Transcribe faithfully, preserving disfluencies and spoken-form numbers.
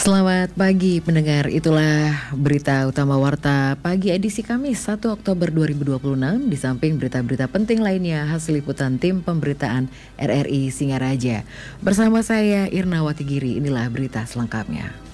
Selamat pagi pendengar, itulah berita utama Warta Pagi edisi Kamis satu Oktober dua ribu dua puluh enam. Di samping berita-berita penting lainnya hasil liputan tim pemberitaan R R I Singaraja. Bersama saya Irna Watigiri, inilah berita selengkapnya.